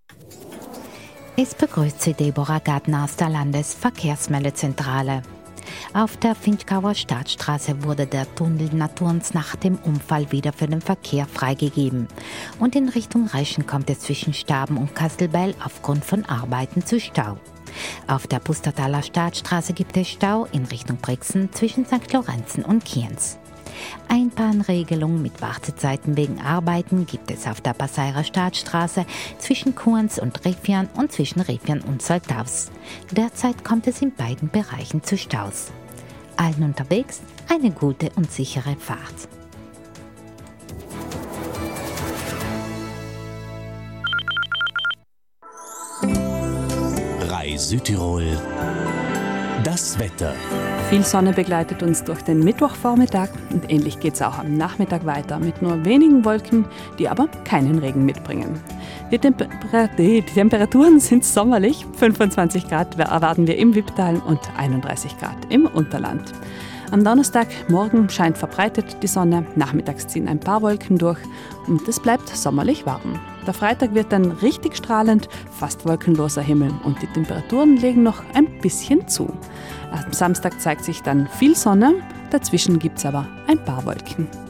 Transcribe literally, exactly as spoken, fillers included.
Es begrüßt Sie Deborah Gardner aus der Landesverkehrsmeldezentrale. Auf der Vinchgauer Staatsstraße wurde der Tunnel Naturns nach dem Unfall wieder für den Verkehr freigegeben. Und in Richtung Reschen kommt es zwischen Staben und Kastelbell aufgrund von Arbeiten zu Stau. Auf der Pustertaler Staatsstraße gibt es Stau in Richtung Brixen zwischen Sankt Lorenzen und Kienz. Einbahnregelung mit Wartezeiten wegen Arbeiten gibt es auf der Passairer Staatsstraße zwischen Kuhns und Riffian und zwischen Riffian und Soltaus. Derzeit kommt es in beiden Bereichen zu Staus. Allen unterwegs eine gute und sichere Fahrt. Rai Südtirol. Das Wetter. Viel Sonne begleitet uns durch den Mittwochvormittag und ähnlich geht es auch am Nachmittag weiter mit nur wenigen Wolken, die aber keinen Regen mitbringen. Die, Temper- die Temperaturen sind sommerlich, fünfundzwanzig Grad erwarten wir im Wipptal und einunddreißig Grad im Unterland. Am Donnerstagmorgen scheint verbreitet die Sonne, nachmittags ziehen ein paar Wolken durch und es bleibt sommerlich warm. Der Freitag wird dann richtig strahlend, fast wolkenloser Himmel und die Temperaturen legen noch ein bisschen zu. Am Samstag zeigt sich dann viel Sonne, dazwischen gibt es aber ein paar Wolken.